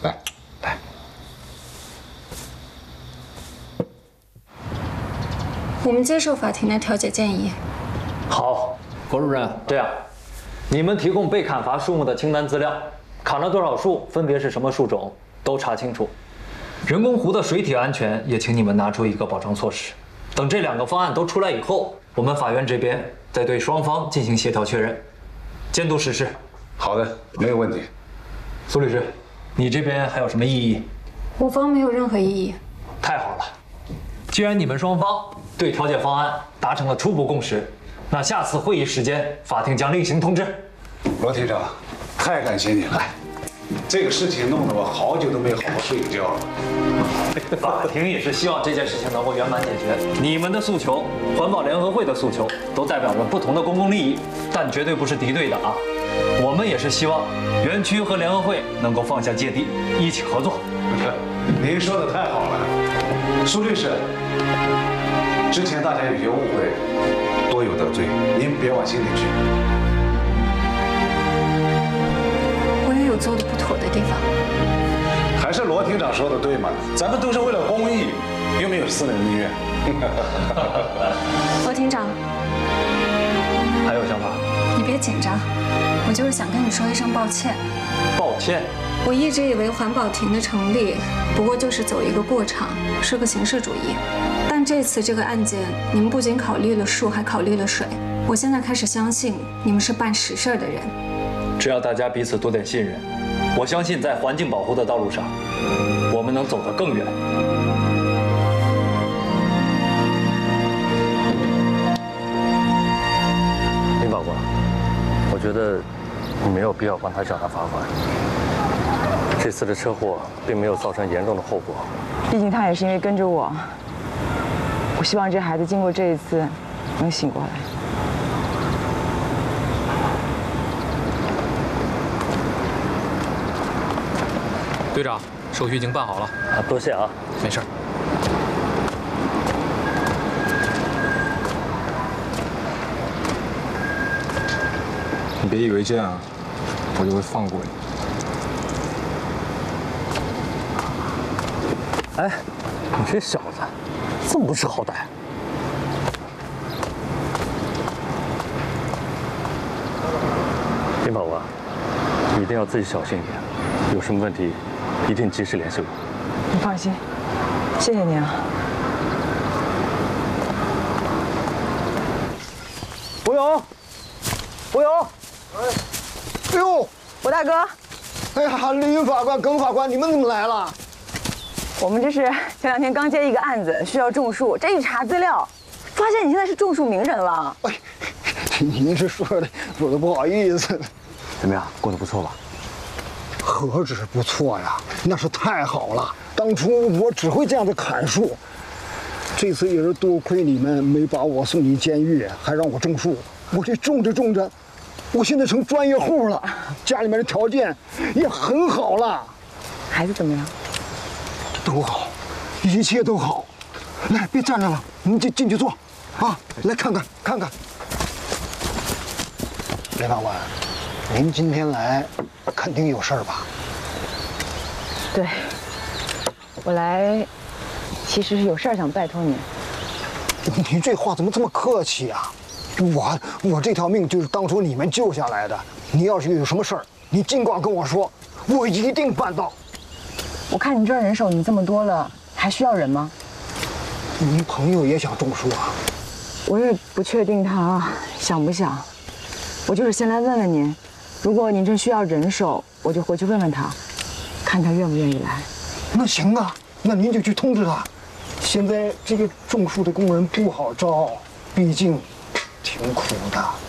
来，来。 我们接受法庭的调解建议。 好，侯主任，这样，你们提供被砍伐树木的清单资料，砍了多少树，分别是什么树种，都查清楚。人工湖的水体安全也请你们拿出一个保障措施。等这2个方案都出来以后，我们法院这边再对双方进行协调确认，监督实施。 好的，没有问题。 苏律师，你这边还有什么异议？ 我方没有任何异议。 太好了，既然你们双方对调解方案达成了初步共识，那下次会议时间法庭将另行通知。 罗庭长，太感谢你了，这个事情弄得我好久都没好好睡个觉了。 法庭也是希望这件事情能够圆满解决。你们的诉求，环保联合会的诉求，都代表着不同的公共利益，但绝对不是敌对的啊。我们也是希望园区和联合会能够放下芥蒂，一起合作。 您说的太好了，苏律师，之前大家有些误会，多有得罪，您别往心里去。 我也有做的不妥的地方。 还是罗庭长说的对嘛，咱们都是为了公益，又没有私人恩怨。 罗庭长， 还有想法？ 你别紧张，我就是想跟你说一声抱歉。 抱歉。 我一直以为环保庭的成立不过就是走一个过场，是个形式主义。但这次这个案件，你们不仅考虑了树，还考虑了水。我现在开始相信你们是办实事的人。 只要大家彼此多点信任，我相信在环境保护的道路上，我们能走得更远。 林法官，我觉得你没有必要帮他找他罚款。这次的车祸并没有造成严重的后果， 毕竟他也是因为跟着我。我希望这孩子经过这一次能醒过来。 队长，手续已经办好了。 多谢啊。 没事。 你别以为这样我就会放过你。 哎，你这小子这么不识好歹！林法官，你一定要自己小心一点，有什么问题一定及时联系我。 你放心，谢谢你啊。 博勇，博勇，哎呦， 博大哥， 哎呀，林法官、耿法官，你们怎么来了？ 我们这是前2天刚接一个案子，需要种树。这一查资料，发现你现在是种树名人了。 哎，您是说的不好意思。 怎么样，过得不错吧？ 何止不错呀，那是太好了。当初我只会这样的砍树，这次也是多亏你们没把我送进监狱，还让我种树。我这种着种着，我现在成专业户了，家里面的条件也很好了。 孩子怎么样？ 都好，一切都好。来，别站着了，您进去坐，啊，来看看。林法官，您今天来肯定有事儿吧？ 对，我来其实是有事儿想拜托你。 你这话怎么这么客气啊？我这条命就是当初你们救下来的。你要是有什么事儿，你尽管跟我说，我一定办到。 我看你这儿人手已经这么多了，还需要人吗？ 你朋友也想种树啊？ 我也不确定他想不想，我就是先来问问您。如果您真需要人手，我就回去问问他，看他愿不愿意来。 那行啊，那您就去通知他。现在这个种树的工人不好招，毕竟挺苦的。